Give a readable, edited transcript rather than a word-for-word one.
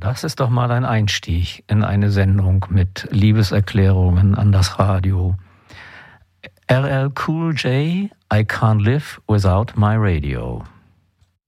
Das ist doch mal ein Einstieg in eine Sendung mit Liebeserklärungen an das Radio. LL Cool J, I Can't Live Without My Radio.